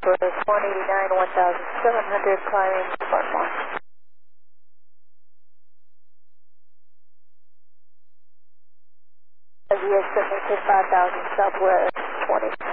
Southwest 189, 1700, climbing Part 1. VS submitted 5000 Southwest 20.